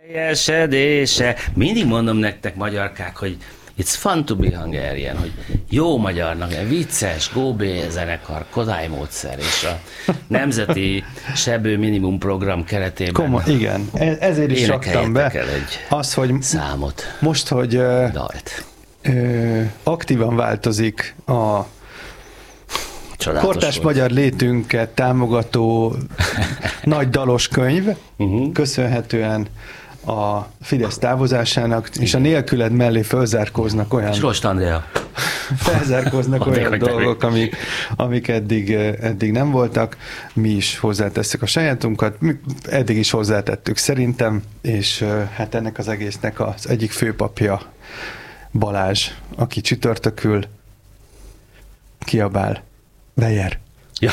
Teljesedése. Mindig mondom nektek, magyarkák, hogy it's fun to be Hungarian, hogy jó magyarnak, vicces, Góbé zenekar, Kodály módszer, és a Nemzeti Sebő Minimum Program keretében. Igen, ezért is raktam be az, hogy számot. Most, hogy aktívan változik a kortárs magyar létünket támogató nagy dalos könyv, köszönhetően a Fidesz távozásának, és a nélküled mellé felzárkóznak olyan... És Rost Andrea. Felzárkóznak olyan dolgok, amik eddig nem voltak. Mi is hozzátesszük a sajátunkat, eddig is hozzátettük szerintem, és hát ennek az egésznek az egyik főpapja Balázs, aki csütörtökül kiabál. Weyer. Ja.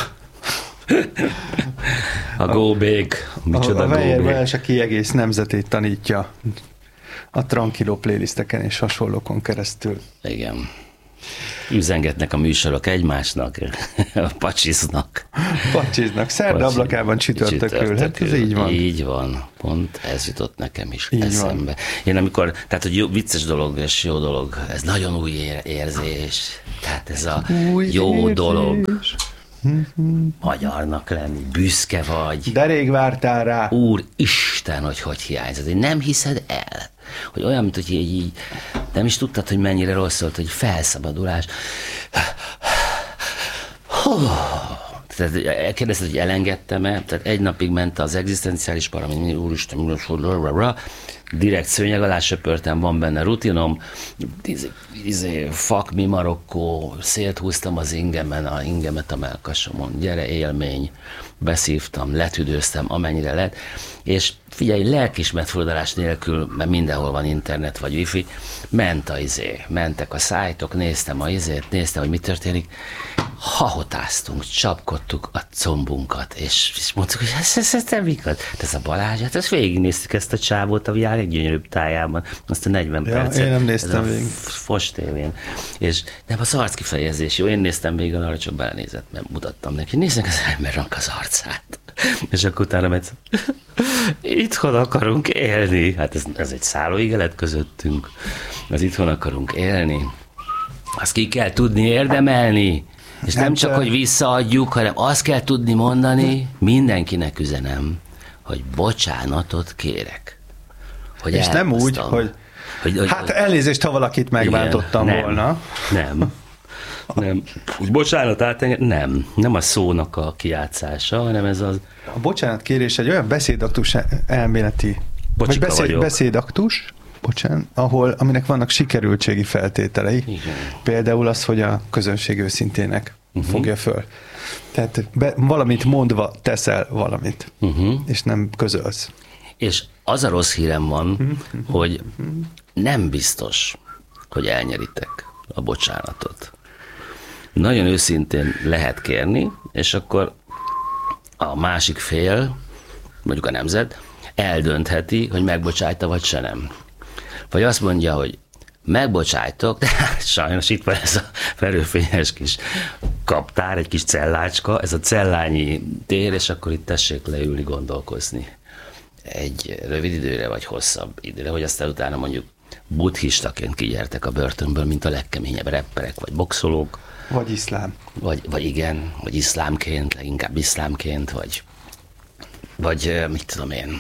A Góbék. Micsoda a Weyer Góbék. Balázs, aki egész nemzetét tanítja a Tranquilo playlisteken és hasonlókon keresztül. Igen. Üzengetnek a műsorok egymásnak, pacsiznak. Pacsiznak. Szerda ablakában csütörtökül. Hát ez így van. Így van. Pont ez jutott nekem is így eszembe. Van. Én amikor, tehát hogy jó, vicces dolog és jó dolog, ez nagyon új érzés. Tehát ez a új jó érzés. Dolog. Magyarnak lenni, büszke vagy. De rég vártál rá. Úristen, hogy hiányzod. Én nem hiszed el, hogy olyan, mint hogy így nem is tudtad, hogy mennyire rossz volt, hogy felszabadulás. Tehát kérdezted, hogy elengedtem-e, tehát egy napig ment az egzisztenciális para, mint úristen, direkt szőnyeg alá söpörtem, van benne rutinom, fuck mi Marokkó, szélt húztam az ingemet a mellkasomon, gyere élmény, beszívtam, letüdőztem, amennyire lett, és figyelj, lelkismertfordulás nélkül, mert mindenhol van internet vagy wifi, mentek a szájtok, néztem hogy mi történik, hahotáztunk, csapkodtuk a combunkat, és mondtuk, hogy ez nem mikat. Ez a Balázs, hát ezt végignéztük ezt a csávót a világ leggyönyörűbb tájában, azt a 40 percet. Én nem néztem végig. Fos tévén. És nem az arckifejezés, jó, én néztem végig, arra csak belenézett, mert mutattam neki, nézzek az embernek az arcát. És akkor utána mert itthon akarunk élni. Hát ez egy szállóigelet közöttünk. Az itthon akarunk élni. Azt ki kell tudni érdemelni. És nem csak, hogy visszaadjuk, hanem azt kell tudni mondani, mindenkinek üzenem, hogy bocsánatot kérek. Hogy és nem úgy, hogy hát elnézést, ha valakit megbántottam volna. Nem. Bocsánat, nem a szónak a kijátszása, hanem ez az... A bocsánatkérés egy olyan beszédaktus elméleti... beszédaktus, aminek vannak sikerültségi feltételei. Igen. Például az, hogy a közönség őszintének fogja föl. Tehát valamit mondva teszel valamit, és nem közölsz. És az a rossz hírem van, hogy nem biztos, hogy elnyeritek a bocsánatot. Nagyon őszintén lehet kérni, és akkor a másik fél, mondjuk a nemzet, eldöntheti, hogy megbocsájta vagy se nem. Vagy azt mondja, hogy megbocsájtok, de sajnos itt van ez a ferőfényes kis kaptár, egy kis cellácska, ez a cellányi tér, és akkor itt tessék leülni, gondolkozni. Egy rövid időre, vagy hosszabb időre, hogy aztán utána mondjuk buddhistaként kigyertek a börtönből, mint a legkeményebb rapperek, vagy boxolók. Vagy iszlám. Vagy iszlámként, leginkább iszlámként, vagy mit tudom én,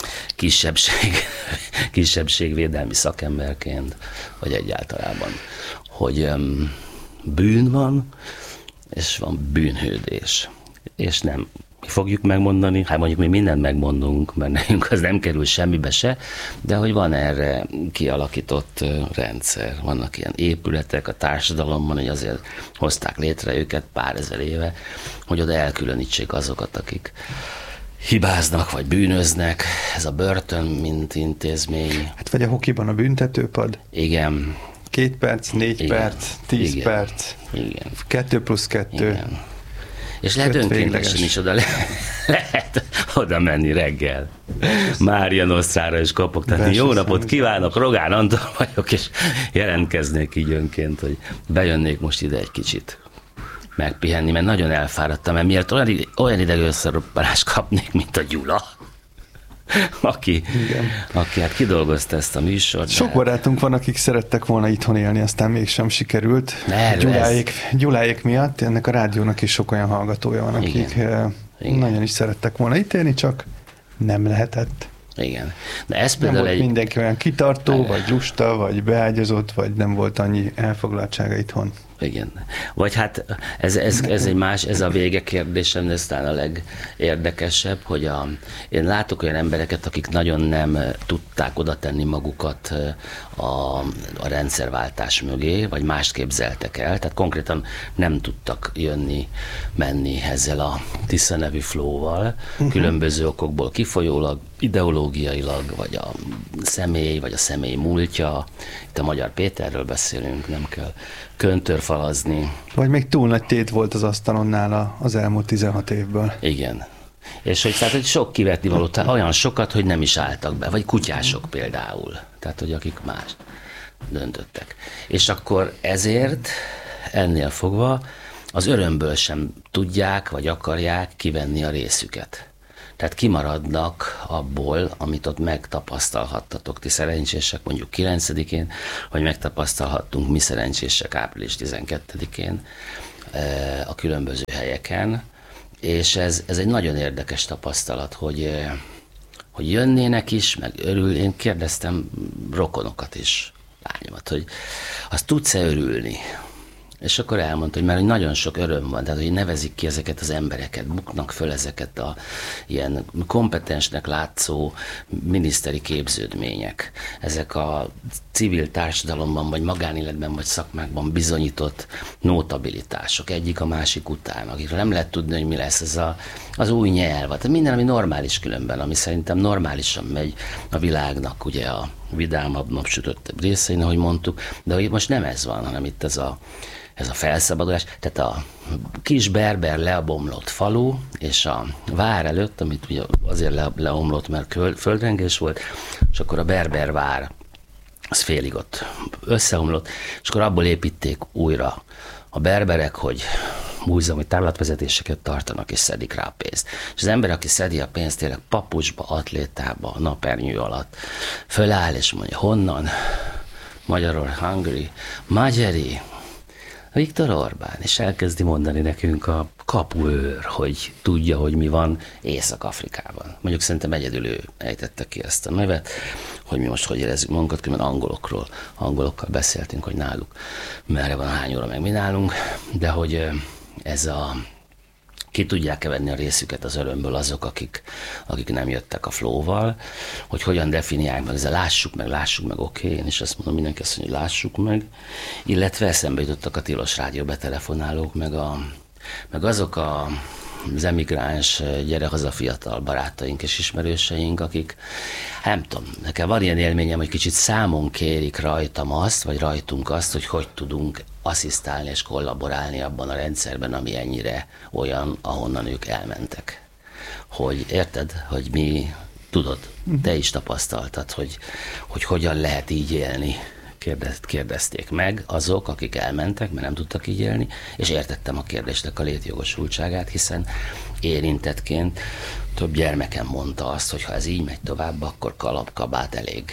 kisebbségvédelmi szakemberként, vagy egyáltalában, hogy bűn van, és van bűnhődés. És nem fogjuk megmondani, hát mondjuk mi mindent megmondunk, mert nekünk az nem kerül semmibe se, de hogy van erre kialakított rendszer, vannak ilyen épületek a társadalomban, hogy azért hozták létre őket pár ezer éve, hogy oda elkülönítsék azokat, akik hibáznak, vagy bűnöznek. Ez a börtön, mint intézmény. Hát vagy a hokiban a büntetőpad. Igen. 2 perc, 4 perc, 10 perc. Igen. 2+2. Igen. És lehet önkéntesen is lehet oda menni reggel. Mária Nosztrára is kopogtatni. Jó napot kívánok, Rogán Antal vagyok, és jelentkeznék így önként, hogy bejönnék most ide egy kicsit megpihenni, mert nagyon elfáradtam, mert miért olyan idegösszeroppanást kapnék, mint a Gyula. aki hát kidolgozta ezt a műsort. Sok barátunk van, akik szerettek volna itthon élni, aztán mégsem sikerült. Gyuláék miatt. Ennek a rádiónak is sok olyan hallgatója van, akik nagyon is szerettek volna itt élni, csak nem lehetett. Igen. De ez nem volt mindenki olyan kitartó, vagy lusta, vagy beágyazott, vagy nem volt annyi elfoglaltsága itthon. Igen. Vagy hát ez egy más, ez a vége kérdésem, ez talán a legérdekesebb, hogy én látok olyan embereket, akik nagyon nem tudták oda tenni magukat a rendszerváltás mögé, vagy mást képzeltek el, tehát konkrétan nem tudtak menni ezzel a Tisza nevű flow-val, különböző okokból kifolyólag, ideológiailag, vagy a személy múltja. Itt a Magyar Péterről beszélünk, nem kell köntörfalazni. Vagy még túl nagy tét volt az asztalon nála az elmúlt 16 évből. Igen. És hogy sok kivetni való, olyan sokat, hogy nem is álltak be, vagy kutyások például, tehát hogy akik más döntöttek. És akkor ezért ennél fogva az örömből sem tudják, vagy akarják kivenni a részüket. Tehát kimaradnak abból, amit ott megtapasztalhattatok ti szerencsések, mondjuk 9-én, vagy megtapasztalhattunk mi szerencsések április 12-én a különböző helyeken, és ez egy nagyon érdekes tapasztalat, hogy jönnének is, meg én kérdeztem rokonokat is, lányomat, hogy azt tudsz-e örülni? És akkor elmondta, hogy már nagyon sok öröm van, tehát hogy nevezik ki ezeket az embereket, buknak föl ezeket a ilyen kompetensnek látszó miniszteri képződmények. Ezek a civil társadalomban, vagy magánéletben, vagy szakmákban bizonyított notabilitások, egyik a másik után, akikről nem lehet tudni, hogy mi lesz ez az új nyelv. Tehát minden, ami normális különben, ami szerintem normálisan megy a világnak, ugye a vidámabb, napsütöttebb részein, ahogy mondtuk, de hogy most nem ez van, hanem itt ez a felszabadulás, tehát a kis berber leomlott falu, és a vár előtt, amit ugye azért leomlott, mert földrengés volt, és akkor a berber vár, az félig ott összeomlott, és akkor abból építék újra a berberek, hogy múzeumi tárlatvezetéseket tartanak, és szedik rá a pénzt. És az ember, aki szedi a pénzt, tényleg papucsba, atlétába, napernyő alatt, föláll, és mondja, honnan? Hungary, Magyari, Viktor Orbán, és elkezdi mondani nekünk a kapuőr, hogy tudja, hogy mi van Észak-Afrikában. Mondjuk szerintem egyedül ő ejtette ki ezt a nevet, hogy mi most hogy érezzük magunkat, különben angolokkal beszéltünk, hogy náluk merre van, hány óra, meg mi nálunk, de hogy ez ki tudják-e venni a részüket az örömből azok, akik nem jöttek a flow-val, hogy hogyan definiálják meg, ezzel lássuk meg, oké, én is azt mondom, mindenki azt mondja, hogy lássuk meg, illetve eszembe jutottak a tilos rádió betelefonálók, meg azok az emigráns, gyere haza fiatal barátaink és ismerőseink, akik, nem tudom, nekem van ilyen élményem, hogy kicsit számon kérik rajtunk azt, hogy tudunk asszisztálni és kollaborálni abban a rendszerben, ami ennyire olyan, ahonnan ők elmentek. Hogy érted, hogy mi, tudod, te is tapasztaltad, hogy hogyan lehet így élni. Kérdezték meg azok, akik elmentek, mert nem tudtak így élni, és értettem a kérdésnek a létjogosultságát, hiszen érintettként több gyermekem mondta azt, hogy ha ez így megy tovább, akkor kalap-kabát elég.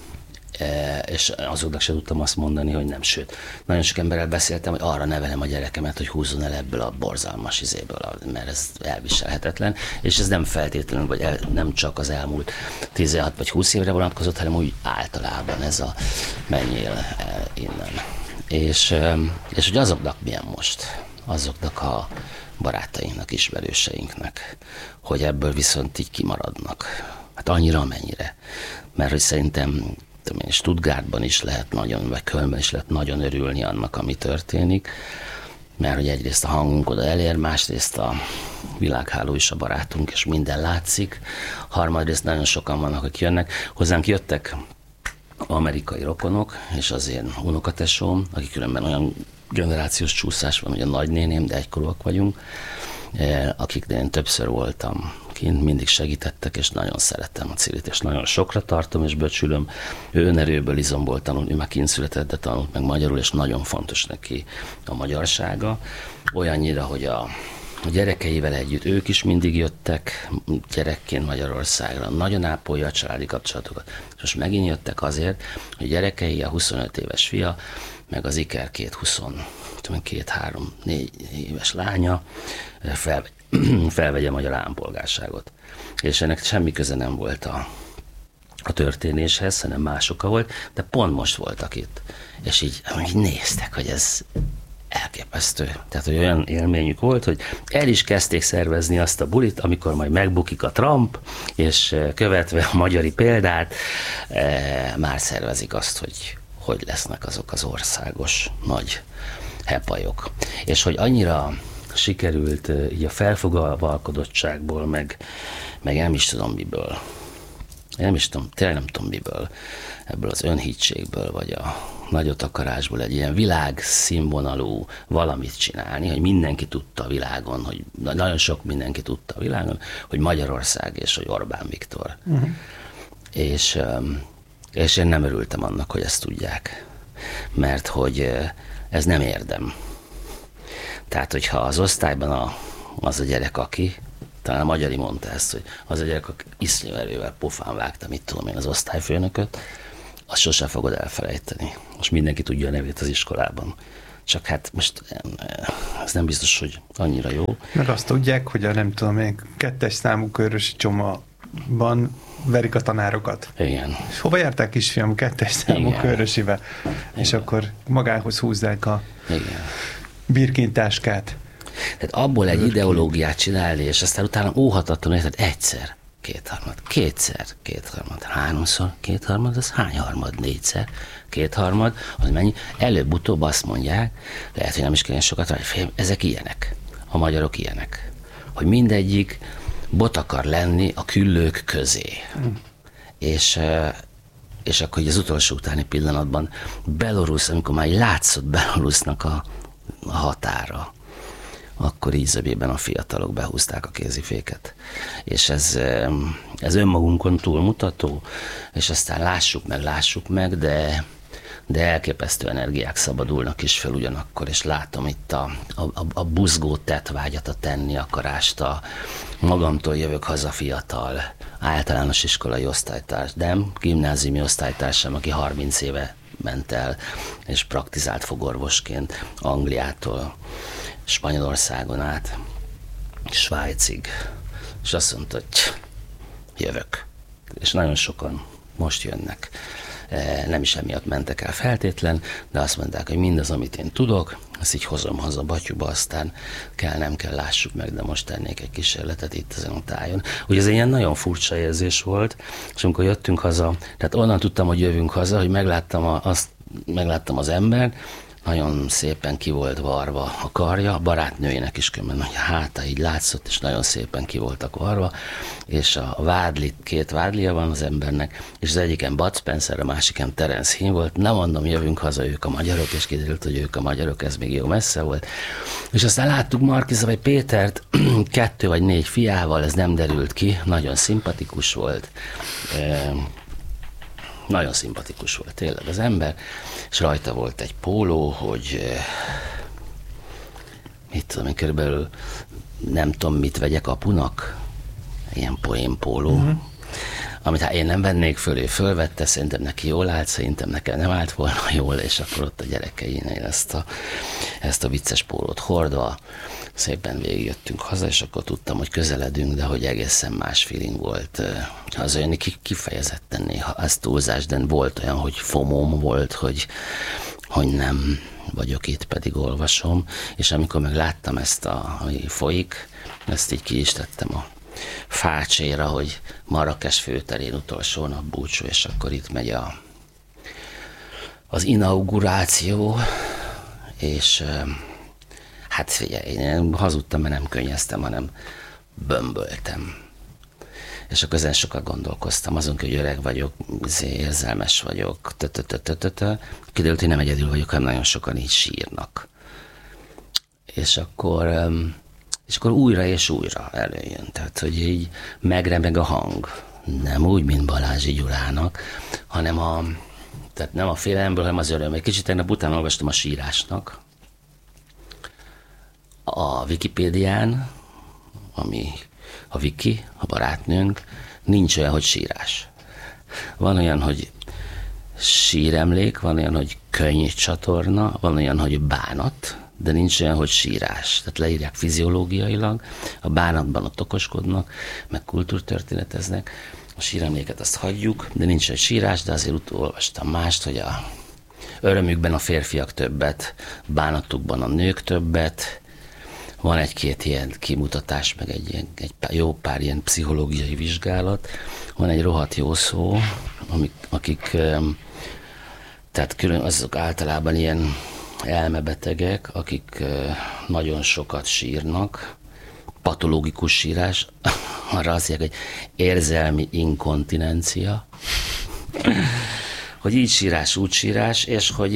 És azoknak se tudtam azt mondani, hogy nem, sőt. Nagyon sok emberrel beszéltem, hogy arra nevelem a gyerekemet, hogy húzzon el ebből a borzalmas izéből, mert ez elviselhetetlen, és ez nem feltétlenül, vagy nem csak az elmúlt 16 vagy 20 évre vonatkozott, hanem úgy általában ez a menjél innen. És hogy azoknak milyen most? Azoknak a barátainknak, ismerőseinknek, hogy ebből viszont így kimaradnak. Hát annyira, amennyire. Mert hogy szerintem Stuttgartban is lehet nagyon, vagy Kölnben is lehet nagyon örülni annak, ami történik, mert hogy egyrészt a hangunk oda elér, másrészt a világháló is a barátunk, és minden látszik, harmadrészt nagyon sokan vannak, akik jönnek. Hozzánk jöttek amerikai rokonok, és az én unokatesóm, akik különben olyan generációs csúszás van, hogy a nagynéném, de egykorúak vagyunk, akiknél én többször voltam kint, mindig segítettek, és nagyon szerettem a Cirit, és nagyon sokra tartom, és becsülöm. Ő önerőből, izomból tanult, ő már kint született, de tanult meg magyarul, és nagyon fontos neki a magyarsága. Olyannyira, hogy a gyerekeivel együtt, ők is mindig jöttek gyerekként Magyarországra, nagyon ápolja a családi kapcsolatokat. És most megint jöttek azért, hogy gyerekei, a 25 éves fia, meg az Iker 22-3-4 éves lánya felvegye magyar állampolgárságot. És ennek semmi köze nem volt a történéshez, hanem más oka volt, de pont most voltak itt. És így néztek, hogy ez elképesztő. Tehát, hogy olyan élményük volt, hogy el is kezdték szervezni azt a bulit, amikor majd megbukik a Trump, és követve a magyari példát, már szervezik azt, hogy lesznek azok az országos nagy hepajok. És hogy annyira sikerült így a felfogalvalkodottságból, meg nem is tudom miből, tényleg nem tudom miből, ebből az önhitségből, vagy a nagyot akarásból egy ilyen világszínvonalú valamit csinálni, hogy mindenki tudta a világon, hogy nagyon sok mindenki tudta a világon, hogy Magyarország és hogy Orbán Viktor. Uh-huh. És én nem örültem annak, hogy ezt tudják, mert hogy ez nem érdem. Tehát, hogyha az osztályban az a gyerek, aki, talán a Magyari mondta ezt, hogy az a gyerek, aki iszonyú erővel pofán vágta, mit tudom én, az osztályfőnököt, azt sose fogod elfelejteni. Most mindenki tudja a nevét az iskolában. Csak hát most ez nem biztos, hogy annyira jó. Meg azt tudják, hogy a nem tudom én, 2. számú Körösi Csomaban verik a tanárokat. Igen. És hova járták kisfiam 2. számú Körösibe? És akkor magához húzzák a birkintáskát. Tehát abból egy ideológiát csinálni, és aztán utána óhatatlanul, tehát egyszer, kétszer, háromszor, az hány harmad, 4-szer, 2/3, az mennyi? Előbb-utóbb azt mondják, lehet, hogy nem is kell sokat várni, ezek ilyenek, a magyarok ilyenek, hogy mindegyik bot akar lenni a küllők közé. És akkor az utolsó utáni pillanatban Belorusz, amikor már látszott Belorusznak a határa, akkor így zöbében a fiatalok behúzták a kéziféket. És ez önmagunkon túlmutató, és aztán lássuk meg, de elképesztő energiák szabadulnak is fel ugyanakkor, és látom itt a buzgó tettvágyat, a tenni akarást, a magamtól jövök haza fiatal, általános iskolai osztálytárs, de gimnáziumi osztálytársam, aki 30 éve ment el, és praktizált fogorvosként Angliától Spanyolországon át, Svájcig, és azt mondta, hogy jövök. És nagyon sokan most jönnek. Nem is emiatt mentek el feltétlen, de azt mondták, hogy mindaz, amit én tudok, azt így hozom haza Batyuba, aztán nem kell, lássuk meg, de most tennék egy kísérletet itt ezen a tájon. Ugye ez egy ilyen nagyon furcsa érzés volt, és amikor jöttünk haza, tehát onnan tudtam, hogy jövünk haza, hogy megláttam az embert, nagyon szépen ki volt varva a karja, a barátnőjének is különben, hogy a háta így látszott, és nagyon szépen ki voltak varva, és a vádli, 2 vádlia van az embernek, és az egyiken Bud Spencer, a másiken Terence Hill volt, nem mondom, jövünk haza, ők a magyarok, és kiderült, hogy ők a magyarok, ez még jó messze volt. És aztán láttuk Markiza vagy Pétert 2 vagy 4 fiával, ez nem derült ki, nagyon szimpatikus volt. Nagyon szimpatikus volt tényleg az ember, és rajta volt egy póló, hogy mit tudom én, körülbelül nem tudom, mit vegyek apunak, ilyen poén póló, amit hát én nem vennék föl, ő fölvette, szerintem neki jól állt, szerintem nekem nem állt volna jól, és akkor ott a gyerekeinél ezt a vicces pólót hordva szépen végigjöttünk haza, és akkor tudtam, hogy közeledünk, de hogy egészen más feeling volt hazajönni, kifejezetten néha az túlzás, de volt olyan, hogy fomóm volt, hogy nem vagyok itt, pedig olvasom, és amikor meg láttam ezt, ami folyik, ezt így ki is tettem a fácséra, hogy Marrakes főterén utolsó nap búcsú, és akkor itt megy az inauguráció, és hát figyelj, én hazudtam, mert nem könnyeztem, hanem bömböltem. És akkor ezen sokat gondolkoztam, azon, hogy öreg vagyok, érzelmes vagyok, kiderült, hogy nem egyedül vagyok, hanem nagyon sokan így sírnak. És akkor újra és újra előjön. Tehát, hogy így megremeg a hang. Nem úgy, mint Balázsi Gyulának, hanem tehát nem a félelemből, hanem az öröm. Egy kicsit tegnap után olvastam a sírásnak. A Wikipédián, ami a Wiki, a barátnőnk, nincs olyan, hogy sírás. Van olyan, hogy síremlék, van olyan, hogy könnycsatorna, van olyan, hogy bánat, de nincs olyan, hogy sírás. Tehát leírják fiziológiailag, a bánatban ott okoskodnak, meg kultúrtörténeteznek, a síremléket azt hagyjuk, de nincs egy sírás, de azért olvastam mást, hogy a örömükben a férfiak többet, bánatukban a nők többet, van egy-két ilyen kimutatás, meg egy jó pár ilyen pszichológiai vizsgálat, van egy rohadt jó szó, akik tehát külön azok általában ilyen elmebetegek, akik nagyon sokat sírnak, patológikus sírás, arra azt mondják, hogy érzelmi inkontinencia, hogy így sírás, úgy sírás, és hogy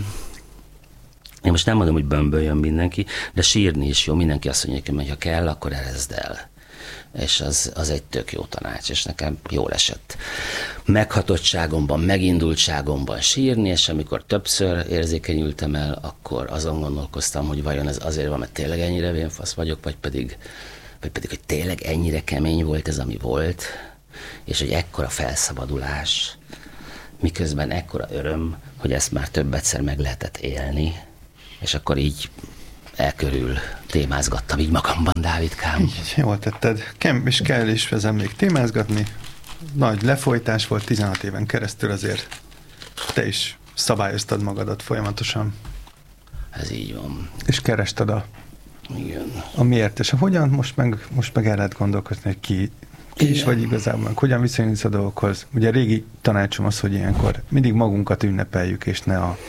én most nem mondom, hogy bömböljön mindenki, de sírni is jó, mindenki azt mondja, hogy ha kell, akkor erezd el. És az egy tök jó tanács, és nekem jól esett meghatottságomban, megindultságomban sírni, és amikor többször érzékenyültem el, akkor azon gondolkoztam, hogy vajon ez azért van, mert tényleg ennyire vénfasz vagyok, vagy pedig, hogy tényleg ennyire kemény volt ez, ami volt, és hogy ekkora felszabadulás, miközben ekkora öröm, hogy ezt már több egyszer meg lehetett élni, és akkor így elkörül témázgattam így magamban, Dávidkám. Így, jól tetted. És kell is ezen még témázgatni. Nagy lefolytás volt 16 éven keresztül, azért te is szabályoztad magadat folyamatosan. Ez így van. És kerested igen. A miért, és a hogyan, most meg el lehet gondolkozni, hogy ki is vagy igazából, hogyan viszonyulsz a dolgokhoz. Ugye a régi tanácsom az, hogy ilyenkor mindig magunkat ünnepeljük, és ne a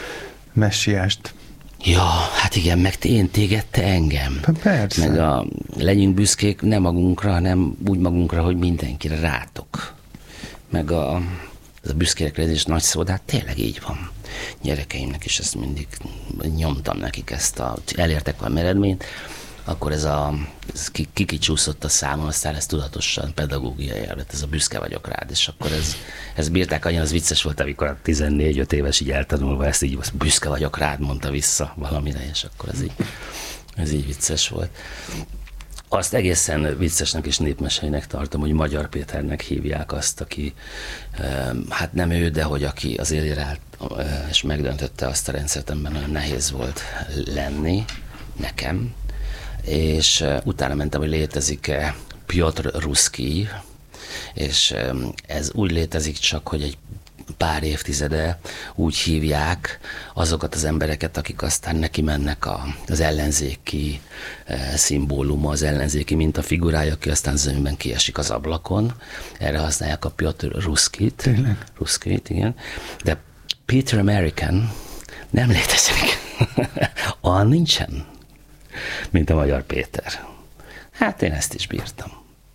messiást. Ja, hát igen, meg én téged, te engem. Persze. Meg legyünk büszkék nem magunkra, hanem úgy magunkra, hogy mindenkire rátok. Meg ez a büszkékre ez is nagy szó, de hát tényleg így van. Gyerekeimnek is ezt mindig nyomtam nekik elértek valami eredményt, akkor ez kikicsúszott a számon, aztán ez tudatosan pedagógiai elvet, ez a büszke vagyok rád, és akkor ez bírták annyira, az vicces volt, amikor a 14-5 éves így eltanulva ezt így, büszke vagyok rád, mondta vissza valamire, és akkor ez így vicces volt. Azt egészen viccesnek és népmeseinek tartom, hogy Magyar Péternek hívják azt, aki, hát nem ő, de hogy aki azért érált, és megdöntötte azt a rendszert, amiben nagyon nehéz volt lenni nekem, és utána mentem, hogy létezik-e Piotr Ruszkij, és ez úgy létezik csak, hogy egy pár évtizede úgy hívják azokat az embereket, akik aztán neki mennek az ellenzéki szimbóluma, az ellenzéki mintafigurája, aki aztán zömében kiesik az ablakon. Erre használják a Piotr Ruszkijt. Ruszkijt, igen. De Peter American nem létezik. Olyan nincsen, mint a Magyar Péter. Hát én ezt is bírtam.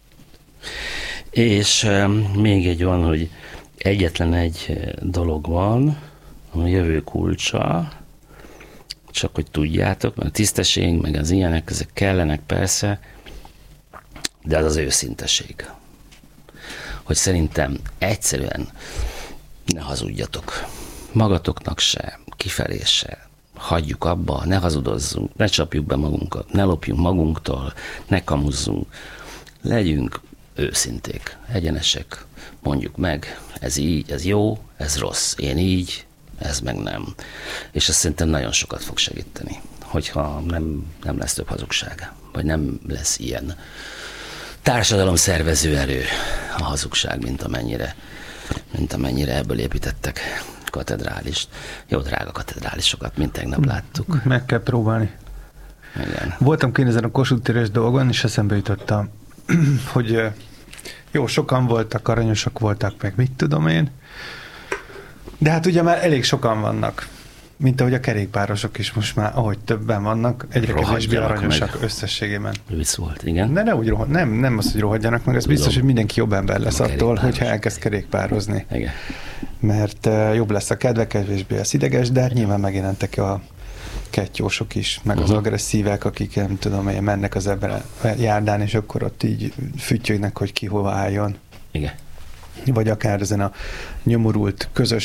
És még egy van, hogy egyetlen egy dolog van, a jövő kulcsa, csak hogy tudjátok, mert a tisztesség, meg az ilyenek, ezek kellenek persze, de az őszinteség. Hogy szerintem egyszerűen ne hazudjatok. Magatoknak se, kifelé se. Hagyjuk abba, ne hazudozzunk, ne csapjuk be magunkat, ne lopjunk magunktól, ne kamuzzunk. Legyünk őszinték, egyenesek, mondjuk meg, ez így, ez jó, ez rossz, én így, ez meg nem. És azt szerintem nagyon sokat fog segíteni, hogyha nem lesz több hazugság, vagy nem lesz ilyen társadalom szervező erő a hazugság, mint amennyire ebből építettek katedrálist. Jó drága katedrálisokat, mint tegnap láttuk. Meg kell próbálni. Igen. Voltam kint ezen a Kossuth téres dolgon, és eszembe jutottam, hogy jó, sokan voltak, aranyosak voltak, meg mit tudom én, de hát ugye már elég sokan vannak, mint ahogy a kerékpárosok is most már, ahogy többen vannak, egyre kevésbé aranyosak meg. Összességében. Vicc volt, igen. De ne úgy nem az, hogy rohadjanak meg, az biztos, hogy mindenki jobb ember lesz attól, hogyha elkezd kerékpározni. Igen. Mert jobb lesz a kedve, kevésbé lesz ideges, de hát nyilván megjelentek a kettyósok is, meg az agresszívek, akik nem tudom, mennek az ebben a járdán, és akkor ott így füttyögnek, hogy ki hova álljon. Igen. Vagy akár ezen a nyomorult közös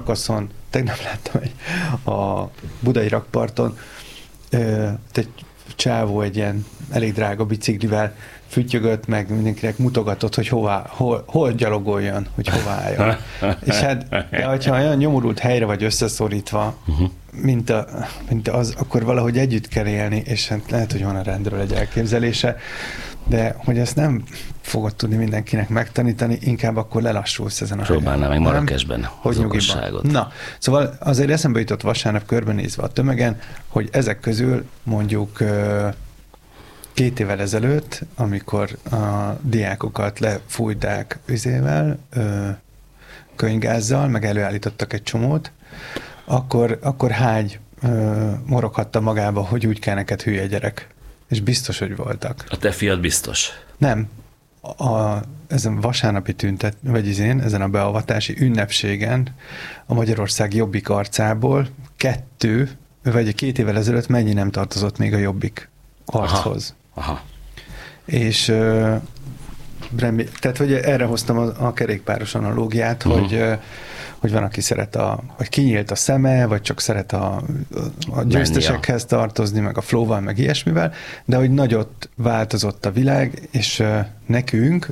szakaszon, tegnap láttam a budai rakparton, egy csávó egy ilyen elég drága biciklivel füttyögött, meg mindenkinek mutogatott, hogy hol gyalogoljon, hogy hová álljon. És hát, de hogyha olyan nyomorult helyre vagy összeszorítva, mint az, akkor valahogy együtt kell élni, és hát lehet, hogy van a rendről egy elképzelése, de hogy ezt nem fogod tudni mindenkinek megtanítani, inkább akkor lelassulsz ezen a helyen. Próbálnál meg Marrakesben az okosságot. Na, szóval azért eszembe jutott vasárnap körbenézve a tömegen, hogy ezek közül mondjuk 2 évvel ezelőtt, amikor a diákokat lefújták könyvgázzal, meg előállítottak egy csomót, akkor hány moroghatta magába, hogy úgy kell neked hülye gyerek. És biztos, hogy voltak. A te fiad biztos? Nem. Ezen vasárnapi ezen a beavatási ünnepségen a Magyarország Jobbik arcából 2 évvel ezelőtt mennyi nem tartozott még a Jobbik archoz. Aha. És tehát, hogy erre hoztam a kerékpáros analógiát, hogy van, aki szeret vagy kinyílt a szeme, vagy csak szeret a győztesekhez tartozni, meg a flowval, meg ilyesmivel, de hogy nagyot változott a világ, és nekünk,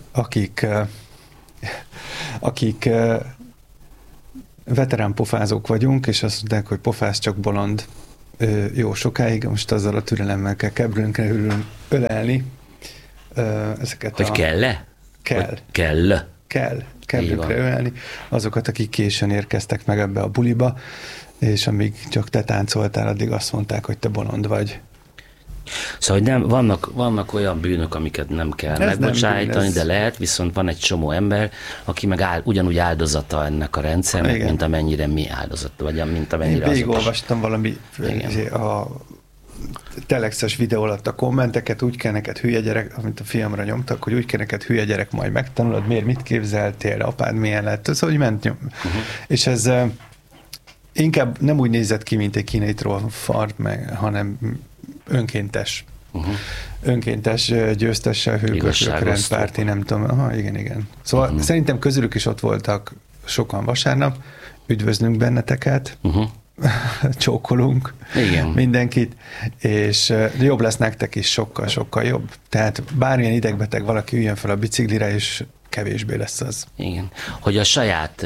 akik veterán pofázók vagyunk, és azt mondják, hogy pofáz csak bolond jó sokáig, most azzal a türelemmel kell kebrünkre ölelni ezeket hogy kell-e? Kell. Kell. Kebrükre ölelni azokat, akik későn érkeztek meg ebbe a buliba, és amíg csak te táncoltál, addig azt mondták, hogy te bolond vagy. Szóval nem, vannak olyan bűnök, amiket nem kell megbocsájtani, de lehet, viszont van egy csomó ember, aki meg ugyanúgy áldozata ennek a rendszernek, mint amennyire mi áldozata, vagy mint amennyire én végigolvastam valami a telexes videó alatt a kommenteket, úgy kell neked hülye gyerek, amit a fiamra nyomtak, hogy úgy kell neked hülye gyerek, majd megtanulod, mit képzeltél, apád milyen lett, az hogy ment nyom. És ez inkább nem úgy nézett ki, mint egy kínai trollfart, hanem önkéntes. Önkéntes győztessel hőkösök, rendpárti, nem tudom. Igen. Szóval szerintem közülük is ott voltak sokan vasárnap. Üdvözlünk benneteket. Csókolunk mindenkit, és jobb lesz nektek is, sokkal jobb. Tehát bármilyen idegbeteg valaki üljön fel a biciklire, és kevésbé lesz az. Igen. Hogy a saját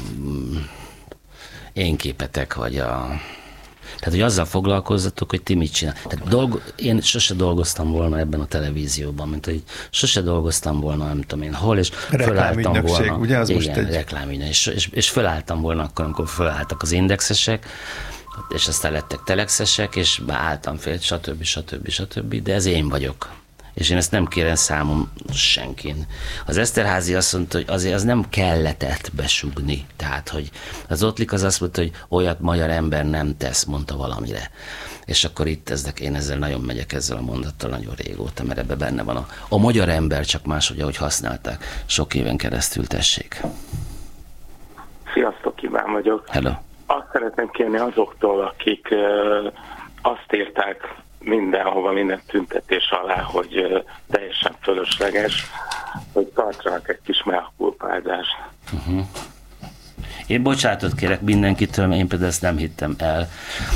énképetek, vagy tehát, hogy azzal foglalkozzatok, hogy ti mit csináltok. Én sose dolgoztam volna ebben a televízióban, mint hogy sose dolgoztam volna, nem tudom én hol, és fölálltam volna. Ugye az most egy reklámügynök, és fölálltam volna akkor, amikor fölálltak az indexesek, és aztán lettek telexesek, és álltam fél, stb. De ez én vagyok. És én ezt nem kérem számom senkin. Az Eszterházy azt mondta, hogy azért az nem kelletett besugni. Tehát, hogy az Ottlik az azt mondta, hogy olyat magyar ember nem tesz, mondta valamire. És akkor itt én ezzel nagyon megyek ezzel a mondattal nagyon régóta, mert ebben benne van a magyar ember, csak máshogy, ahogy használták sok éven keresztül, tessék. Sziasztok, Iván vagyok. Hello. Azt szeretném kérni azoktól, akik azt írták mindenhova, minden tüntetés alá, hogy teljesen fölösleges, hogy tartsanak egy kis melkulpázást. Én bocsánatot kérek mindenkitől, mert én például ezt nem hittem el.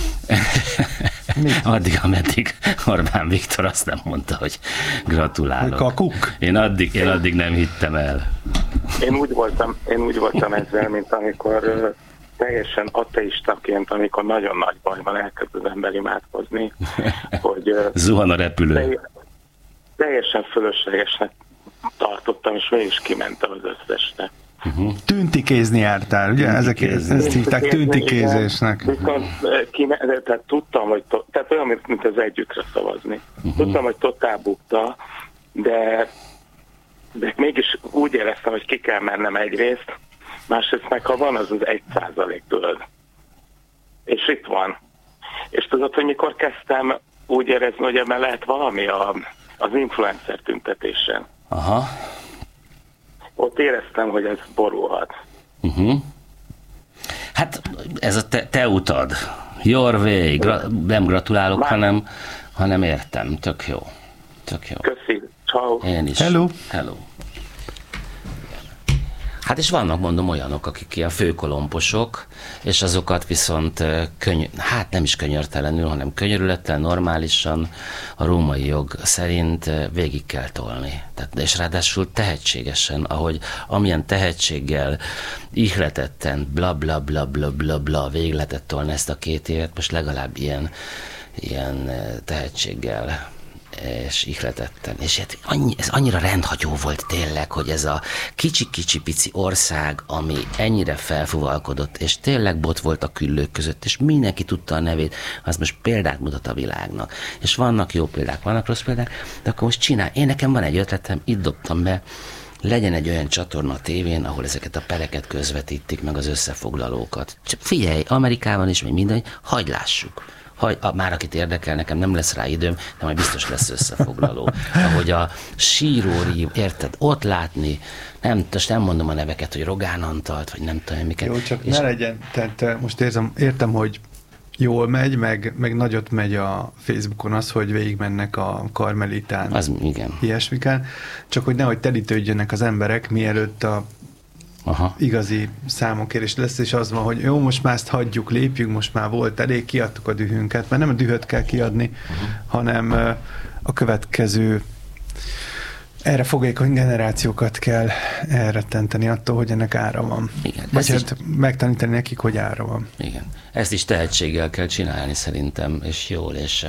Addig, ameddig Orbán Viktor azt nem mondta, hogy gratulálok. Kakuk? Én addig nem hittem el. Én úgy voltam ezzel, mint amikor teljesen ateistaként, amikor nagyon nagy bajban elkezd az ember imádkozni, hogy zuhan a repülő. Teljesen fölöslegesnek tartottam, és mégis kimentem az összesnek. Tüntikézni jártál, ugye? Ezt hívták tüntikézésnek. Tehát tudtam, hogy tehát olyan, mint az együttre szavazni. Tudtam, hogy totál bukta, de mégis úgy éreztem, hogy ki kell mennem egyrészt, másrészt meg ha van, az 1% tudod. És itt van. És tudod, hogy mikor kezdtem úgy érezni, hogy ebben lehet valami az influencer tüntetésen. Aha. Ott éreztem, hogy ez borulhat. Hát ez a te utad. Your way. Nem gratulálok, hanem értem. Tök jó. Tök jó. Köszi. Ciao. Én is. Hello. Hát és vannak, mondom, olyanok, akik ilyen főkolomposok, és azokat viszont hát nem is könyörtelenül, hanem könyörületlen, normálisan a római jog szerint végig kell tolni. Tehát, és ráadásul tehetségesen, ahogy amilyen tehetséggel, ihletetten, bla bla bla bla bla bla végig lehetett tolni ezt a 2 évet, most legalább ilyen tehetséggel és ihletetten. És hát ez annyira rendhagyó volt tényleg, hogy ez a kicsi pici ország, ami ennyire felfuvalkodott, és tényleg bot volt a küllők között, és mindenki tudta a nevét, az most példát mutat a világnak. És vannak jó példák, vannak rossz példák, de akkor most csinálj. Nekem van egy ötletem, itt dobtam be, legyen egy olyan csatorna a tévén, ahol ezeket a pereket közvetítik, meg az összefoglalókat. Csak figyelj, Amerikában is, még minden, hagyd lássuk. Már akit érdekel, nekem nem lesz rá időm, de majd biztos lesz összefoglaló. Ahogy a síróri, érted, ott látni, most nem mondom a neveket, hogy Rogán Antalt, vagy nem tudom miket. Jó, csak ne legyen, tehát most értem, hogy jól megy, meg nagyot megy a Facebookon az, hogy végigmennek a Karmelitán. Az igen. Ilyesmiken, csak hogy nehogy telítődjönek az emberek, mielőtt a igazi számokérés lesz, és az van, hogy jó, most már ezt hagyjuk, lépjünk, most már volt elég, kiadtuk a dühünket, mert nem a dühöt kell kiadni, hanem a következő erre fogékony generációkat kell elrettenteni attól, hogy ennek ára van. Igen, vagy hát megtanítani nekik, hogy ára van. Igen. Ezt is tehetséggel kell csinálni szerintem, és jól, és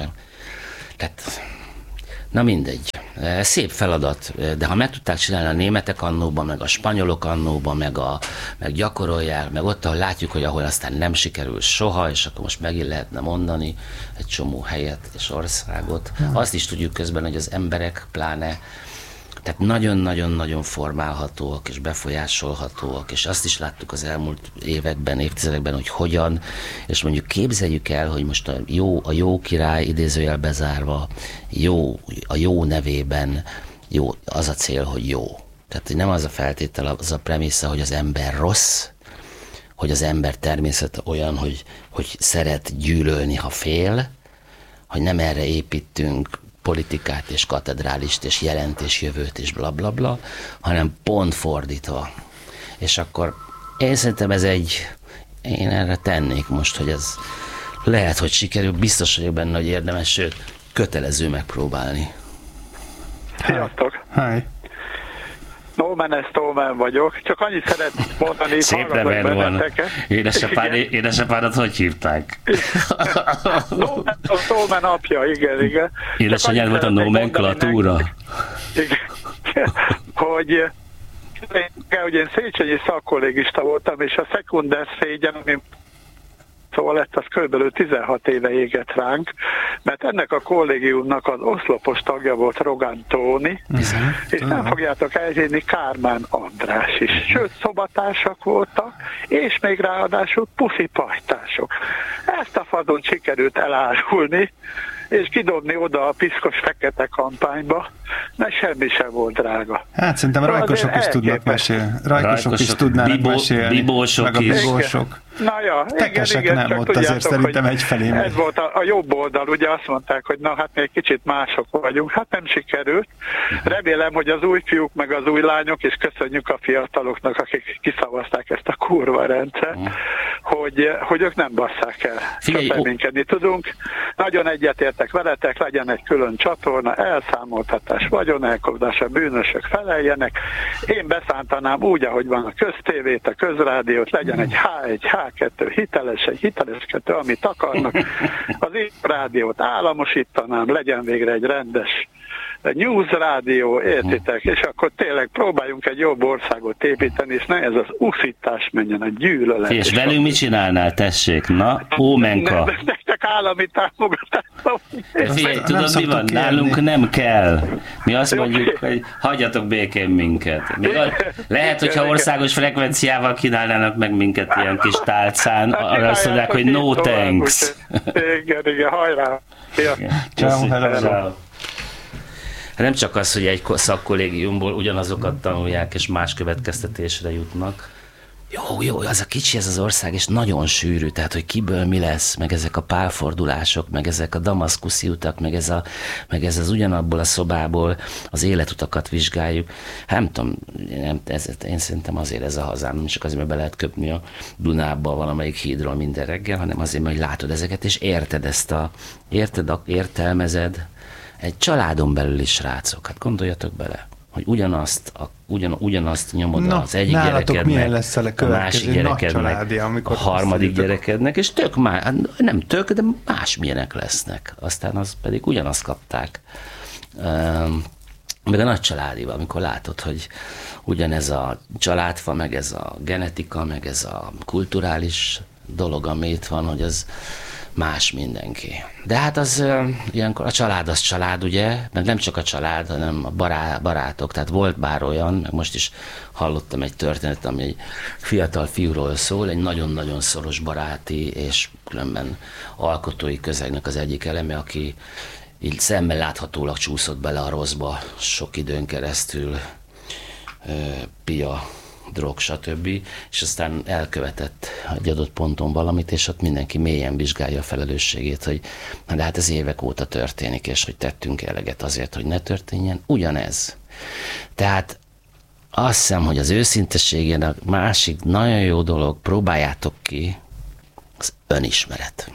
tehát na mindegy. Szép feladat, de ha meg tudták csinálni a németek annóban, meg a spanyolok annóban, meg gyakorolják, meg ott, ahol látjuk, hogy ahol aztán nem sikerül soha, és akkor most megint lehetne mondani egy csomó helyet és országot. Azt is tudjuk közben, hogy az emberek pláne tehát nagyon-nagyon-nagyon formálhatóak és befolyásolhatóak, és azt is láttuk az elmúlt években, évtizedekben, hogy hogyan, és mondjuk képzeljük el, hogy most a jó király, idézőjel bezárva, a jó nevében, jó, az a cél, hogy jó. Tehát nem az a feltétel, az a premissza, hogy az ember rossz, hogy az ember természete olyan, hogy szeret gyűlölni, ha fél, hogy nem erre építünk politikát és katedrálist és jelentésjövőt és blablabla, bla, bla, hanem pont fordítva. És akkor én szerintem én erre tennék most, hogy ez lehet, hogy sikerül, biztos vagyok benne, hogy érdemes, sőt, kötelező megpróbálni. Sziasztok! Hi. Stolman vagyok, csak annyit szeretnék mondani, szép neved van. Édesapádat hogy hívták? A Stolman apja, igen. Édesanyád volt a nomenklatúra? Igen. Hogy én Széchenyi szakkollégista voltam, és a szekunder szégyen, ami szóval lett, az körülbelül 16 éve égett ránk, mert ennek a kollégiumnak az oszlopos tagja volt Rogán Tóni, és nem fogjátok elhinni, Kármán András is. Sőt, szobatársak voltak, és még ráadásul puszipajtások. Ezt a fadon sikerült elárulni, és kidobni oda a piszkos fekete kampányba, mert semmi sem volt drága. Hát szerintem rajkosok is tudnak mesélni. Rajkosok is tudnának mesélni. Bibósok meg a bibósok. Na ja, tekesek igen, nem, csak ott tudjátok, azért szerintem egyfelé. Ez volt a jobb oldal, ugye azt mondták, hogy na hát még kicsit mások vagyunk, hát nem sikerült. Remélem, hogy az új fiúk meg az új lányok, és köszönjük a fiataloknak, akik kiszavazták ezt a kurva rendszer, hogy ők nem basszák el. Reménykedni tudunk. Nagyon egyetértek veletek, legyen egy külön csatorna, elszámoltatás, vagyonelkobzás, a bűnösök feleljenek. Én beszántanám úgy, ahogy van a köztévét, a közrádiót, legyen egy H1, H2, egy hiteles 2, amit akarnak. Az én rádiót államosítanám, legyen végre egy rendes news rádió, értitek? És akkor tényleg próbáljunk egy jobb országot építeni, és ne ez az uszítás menjen, a gyűlölet. És velünk mit csinálnál, tessék? Na, ómenka. Nektek állami támogatás. Figyelj, tudod mi van? Nálunk nem kell. Mi azt mondjuk, hogy hagyjatok békén minket. Lehet, hogyha országos frekvenciával kínálnának meg minket ilyen kis tálcán, arra azt mondják, hogy no thanks. Igen, hajrá. Ciao. Nem csak az, hogy egy szakkollégiumból ugyanazokat tanulják, és más következtetésre jutnak, jó, az a kicsi ez az ország, és nagyon sűrű, tehát, hogy kiből mi lesz, meg ezek a pálfordulások, meg ezek a damaszkuszi utak, meg ez az ugyanabból a szobából az életutakat vizsgáljuk. Hát nem tudom, én szerintem azért ez a hazám, nem csak azért, mert be lehet köpni a Dunába valamelyik hídról minden reggel, hanem azért, mert látod ezeket, és értelmezed egy családon belül is, srácok. Hát gondoljatok bele, hogy ugyanazt nyomod az egyik gyerekednek, milyen lesz a másik gyerekednek, a harmadik gyerekednek, és nem tök, de másmilyenek lesznek. Aztán az pedig ugyanazt kapták. Meg a nagy családival, amikor látod, hogy ugyanez a családfa, meg ez a genetika, meg ez a kulturális dolog, ami itt van, hogy az más mindenki. De hát az ilyenkor a család az család, ugye, meg nem csak a család, hanem a barátok, tehát volt bár olyan, meg most is hallottam egy történetet, ami egy fiatal fiúról szól, egy nagyon-nagyon szoros baráti és különben alkotói közegnek az egyik eleme, aki így szemmel láthatólag csúszott bele a rosszba sok időn keresztül, pia, drog, stb. És aztán elkövetett egy adott ponton valamit, és ott mindenki mélyen vizsgálja a felelősségét, hogy de hát ez évek óta történik, és hogy tettünk eleget azért, hogy ne történjen. Ugyanez. Tehát azt hiszem, hogy az őszintességén a másik nagyon jó dolog, próbáljátok ki, az önismeret.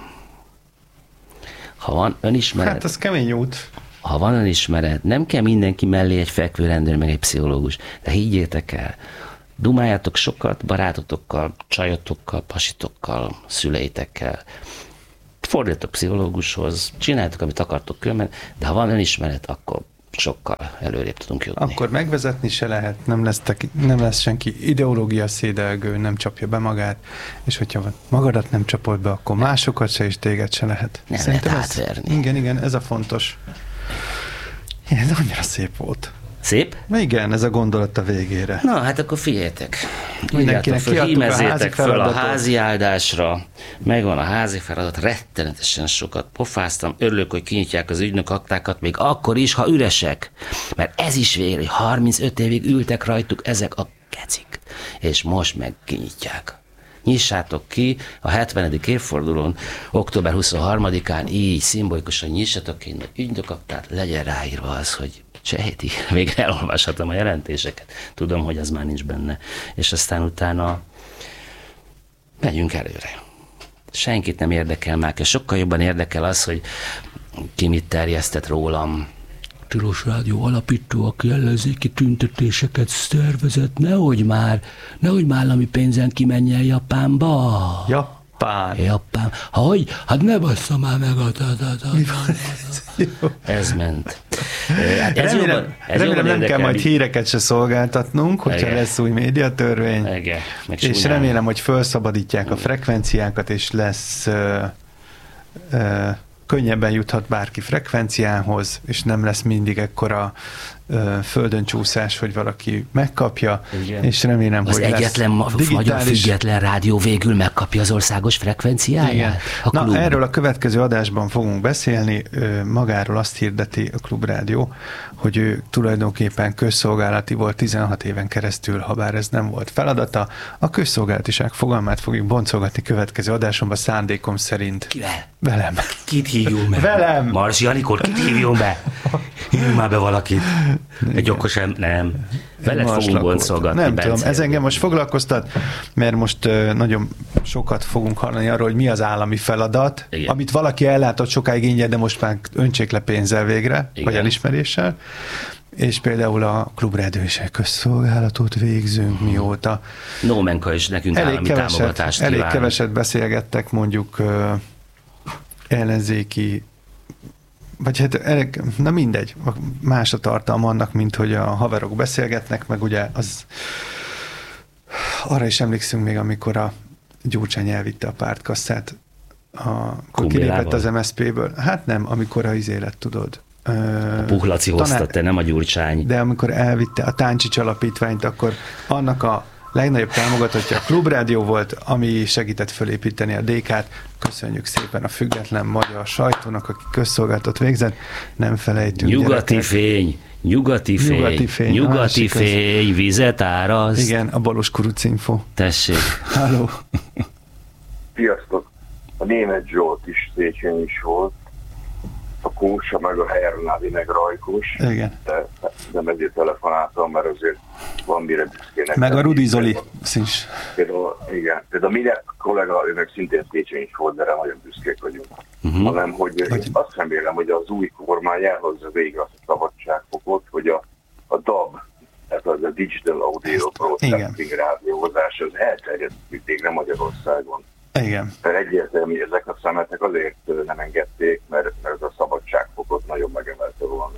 Ha van önismeret... Hát az kemény út. Ha van önismeret, nem kell mindenki mellé egy fekvőrendőr, meg egy pszichológus, de higgyétek el, dumáljátok sokat barátotokkal, csajotokkal, pasitokkal, szüleitekkel, forduljatok pszichológushoz, csináljátok, amit akartok különben, de ha van önismeret, akkor sokkal előrébb tudunk jutni. Akkor megvezetni se lehet, nem lesz senki ideológia szédelgő, nem csapja be magát, és hogyha magadat nem csapod be, akkor másokat se és téged se lehet. Nem lehet átverni. Igen, ez a fontos. Ez annyira szép volt. Szép? Igen, ez a gondolat a végére. Na, hát akkor figyeljetek. Mindenkinek hímezzétek föl a házi áldásra. Megvan a házi feladat, rettenetesen sokat pofáztam. Örülök, hogy kinyitják az ügynök aktákat, még akkor is, ha üresek. Mert ez is végre, hogy 35 évig ültek rajtuk ezek a kecik. És most meg kinyitják. Nyissátok ki a 70. évfordulón, október 23-án, így szimbolikusan nyissatok ki egy ügynökaktát, legyen ráírva az, hogy Cseheti, végre elolvashatom a jelentéseket. Tudom, hogy az már nincs benne. És aztán utána megyünk előre. Senkit nem érdekel már, és sokkal jobban érdekel az, hogy ki mit terjesztett rólam. Tilos Rádió alapító, aki ellenzéki tüntetéseket szervezett, nehogy már állami pénzen kimenjen Japánba. Japán. Hogy? Hát ne bassza már meg a... Ez ment. Hát remélem nem kell majd híreket se szolgáltatnunk, hogyha lesz új médiatörvény. És remélem, hogy felszabadítják a frekvenciákat, és lesz... könnyebben juthat bárki frekvenciához, és nem lesz mindig ekkora földön csúszás, hogy valaki megkapja, igen. És remélem, az hogy egyetlen magyar független rádió végül megkapja az országos frekvenciáját? Igen. Na, erről a következő adásban fogunk beszélni. Magáról azt hirdeti a Klubrádió, hogy ő tulajdonképpen közszolgálati volt 16 éven keresztül, ha bár ez nem volt feladata. A közszolgálatiság fogalmát fogjuk boncolgatni következő adásomban szándékom szerint. Kivel? Velem. Kit hívjunk be? Velem. Marsi Anikor, kit hívjunk be? Hívjunk már be valakit. Egy okos nem. Veled fogunk boncolgatni. Nem tudom, ez engem most foglalkoztat, mert most nagyon sokat fogunk hallani arról, hogy mi az állami feladat, igen. Amit valaki ellátott sokáig ingyen, de most már öntsék le pénzzel végre, igen. Vagy elismeréssel. És például a Klubrádió is egy közszolgálatot végzünk mióta. Nómenka is nekünk állami támogatást kíván. Elég keveset beszélgettek mondjuk ellenzéki, vagy hát na mindegy, más a tartalma annak, mint hogy a haverok beszélgetnek, meg ugye az arra is emlékszünk még, amikor a Gyurcsány elvitte a pártkasszát, akkor kilépett az MSZP-ből. Hát nem, amikor az élet, tudod. A Puhlaci hozta, te nem a Gyurcsány. De amikor elvitte a Táncsics alapítványt, akkor annak a legnagyobb támogatottja a Klubrádió volt, ami segített fölépíteni a DK-t. Köszönjük szépen a független magyar sajtónak, aki közszolgáltat végzett. Nem felejtünk. Nyugati fény, nyugati fény, vizet áraz. Igen, a Balos Kuruc Info. Tessék. Halló. Sziasztok! A Németh Zsolt is Széchenyi is volt, a Kósa, meg a Hernádi, meg Rajkos. Igen. De nem ezért telefonáltam, mert azért van mire büszkének. Meg a Rudi Zoli is. Például Miller kollega, ő meg szintén Széchenyi is volt, de rá nagyon büszkék vagyunk. Hanem, hogy azt remélem, hogy az új kormány elhozza végre azt a szabadságfokot, hogy a DAB, tehát az a Digital Audio Broadcasting rádiózás, az elterjedt végre Magyarországon. Igen. Mert egyértelmű, hogy ezek a szemetek azért nem engedték, mert ez a szabadságfokot nagyon megemelte volna.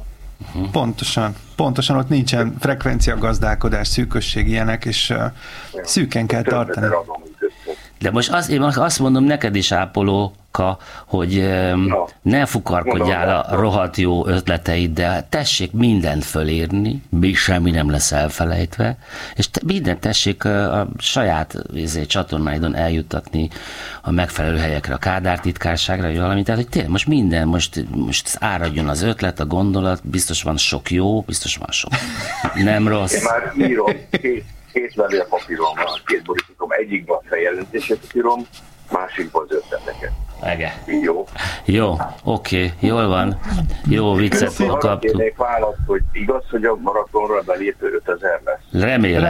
Pontosan ott nincsen frekvenciagazdálkodás, szűkösség ilyenek, és szűken kell tartani. De most én azt mondom neked is, ápolóka, hogy ne fukarkodjál a rohadt jó ötleteiddel, tessék mindent fölírni, semmi nem lesz elfelejtve, és mindent tessék a saját csatornáidon eljuttatni a megfelelő helyekre, a Kádár titkárságra, vagy valami, tehát hogy tényleg most minden, most áradjon az ötlet, a gondolat, biztos van sok jó, biztos van sok nem rossz. Én már írom, két levél papírom van, két borítékom, egyikben a feljelentéseket írom, másikban az ötleteket. Ege. Jó, oké, jól van. Jó viccet kaptuk. Kérnék választ, hogy igaz, hogy a maratonra belépő 5000 lesz?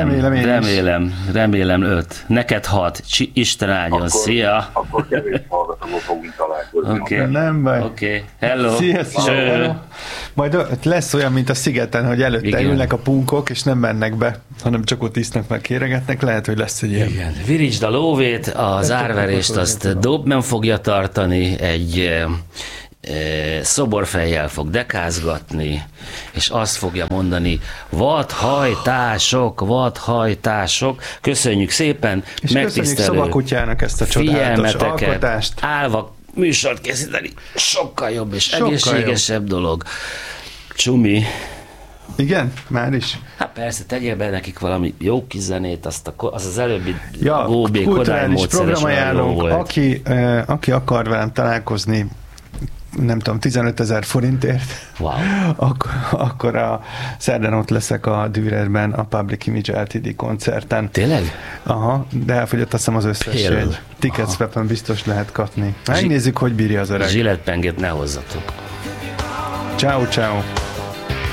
Remélem 5. Neked 6. Isten áldjon. Szia! Akkor kevés hallgatóval fogunk találkozni. Okay. Nem baj. Oké. Hello. Szia. Majd lesz olyan, mint a Szigeten, hogy előtte ülnek a punkok, és nem mennek be, hanem csak ott isznak meg, kéregetnek. Lehet, hogy lesz egy ilyen. Igen. Virítsd a lóvét, az árverést azt Dobman fogja tartani, egy szoborfejjel fog dekázgatni, és azt fogja mondani, vadhajtások, köszönjük szépen, és köszönjük Szobakutyának ezt a csodálatos alkotást. Állva műsort készíteni, sokkal jobb és egészségesebb dolog. Csumi. Igen? Már is? Hát persze, tegyél be nekik valami jó kis zenét, az előbbi GóB Kodály módszeres volt. Aki akar velem találkozni, nem tudom, 15 000 forintért, wow. akkor a szerdán ott leszek a Dürerben a Public Image Ltd. Koncerten. Tényleg? Aha, de elfogyott azt hiszem az összes jegy. Ticketswap-en biztos lehet kapni. Megnézzük, hogy bírja az öreg. Zsilletpengét ne hozzatok. Ciao.